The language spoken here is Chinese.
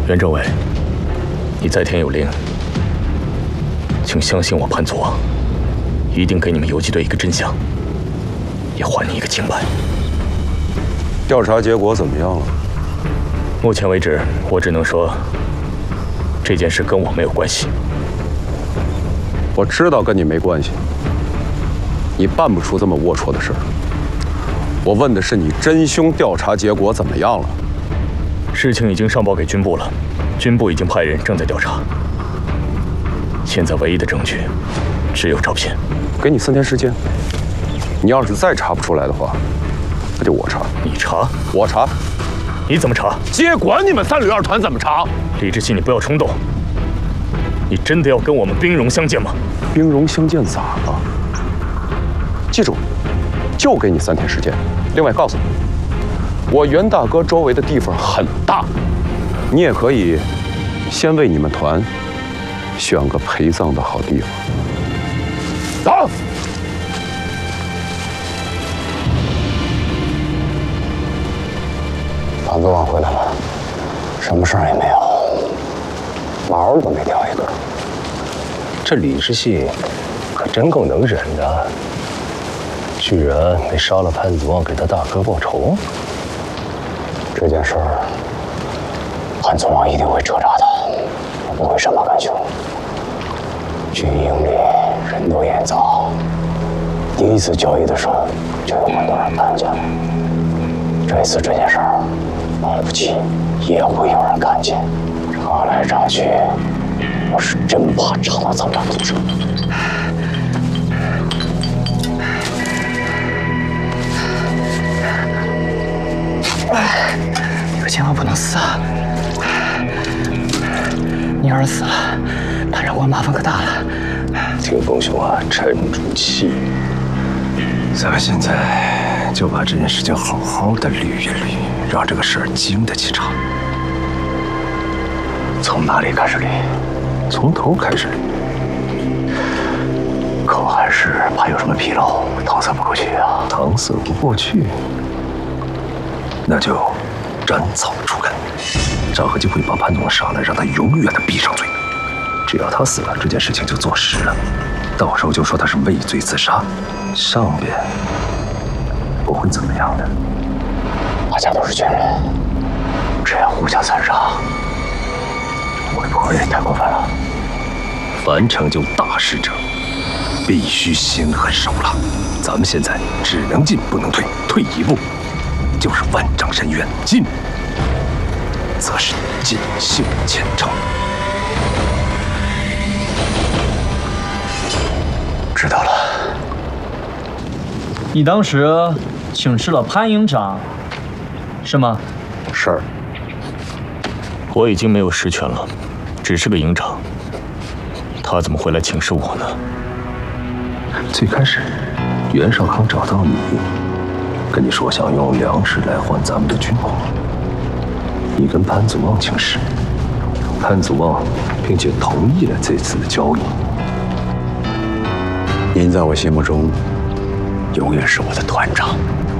袁政委，你在天有灵，请相信我，潘祖王一定给你们游击队一个真相，也还你一个清白。 调查结果怎么样了？ 目前为止，我只能说这件事跟我没有关系。 我知道跟你没关系，你办不出这么龌龊的事。我问的是你真凶调查结果怎么样了？ 事情已经上报给军部了，军部已经派人正在调查。现在唯一的证据只有照片。 给你3天时间，你要是再查不出来的话，那就我查。 你查？ 我查。 你怎么查？ 接管你们3旅2团怎么查？ 李志信，你不要冲动。你真的要跟我们兵戎相见吗？ 兵戎相见咋了？记住，就给你3天时间。另外告诉你，我袁大哥周围的地方很大，你也可以先为你们团选个陪葬的好地方。走。 潘祖王回来了，什么事儿也没有，毛都没掉一根。 这李世信可真够能忍的，居然没杀了潘祖王给他大哥报仇。 这件事儿，潘祖王一定会彻查的，我不会善罢甘休。军营里人多眼杂，第一次交易的时候就有很多人看见了。这次这件事儿，保不齐也会有人看见。查来查去，我是真怕查到这么大毒手。 你可千万不能死啊！你要是死了，潘长官麻烦可大了。 听风兄啊，沉住气。咱们现在就把这件事情好好的捋一捋，让这个事儿经得起查。 从哪里开始捋？ 从头开始捋。 可我还是怕有什么纰漏，搪塞不过去啊。 搪塞不过去，那就斩草除根。张合金会把潘总杀了，让他永远的闭上嘴。只要他死了，这件事情就坐实了。到时候就说他是畏罪自杀，上边不会怎么样的。 大家都是军人，这样互相残杀，会不会太过分了？ 凡成就大事者，必须心狠手辣。咱们现在只能进不能退，退一步就是万丈深渊，进则是尽兴前程。 知道了。 你当时请示了潘营长，是吗？ 是。 我已经没有实权了，只是个营长。他怎么会来请示我呢？ 最开始，袁绍康找到你，跟你说想用粮食来换咱们的军火。你跟潘祖望请示，潘祖望并且同意了这次的交易。 您在我心目中永远是我的团长。